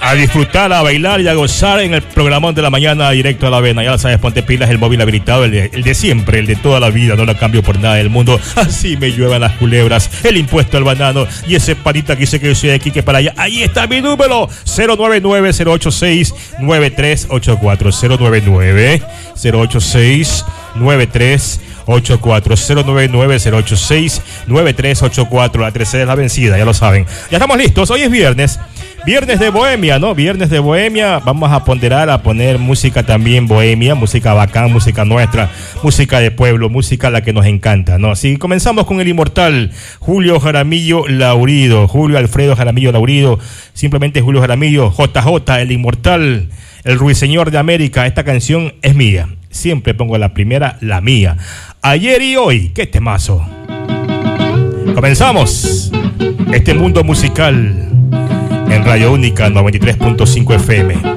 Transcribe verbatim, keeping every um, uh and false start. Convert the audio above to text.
A disfrutar, a bailar y a gozar en el programón de la mañana directo a la avena. Ya lo sabes, ponte pilas, el móvil habilitado, el de, el de siempre, el de toda la vida. No lo cambio por nada del mundo. Así me lluevan las culebras, el impuesto al banano y ese panita que dice que yo soy de aquí que para allá. Ahí está mi número, cero nueve nueve, cero ocho seis, nueve tres ocho cuatro. cero nueve nueve, cero ocho seis, nueve tres ocho cuatro. cero nueve nueve, cero ocho seis, nueve tres ocho cuatro. La tercera es la vencida, ya lo saben. Ya estamos listos, hoy es viernes. Viernes de bohemia, ¿no? Viernes de bohemia. Vamos a ponderar, a poner música también bohemia, música bacán, música nuestra, música de pueblo, música la que nos encanta, ¿no? Así comenzamos con el inmortal Julio Jaramillo Laurido, Julio Alfredo Jaramillo Laurido, simplemente Julio Jaramillo, J J, el inmortal, el ruiseñor de América. Esta canción es mía. Siempre pongo la primera, la mía. Ayer y hoy, qué temazo. Comenzamos este mundo musical en Radio Única noventa y tres punto cinco F M.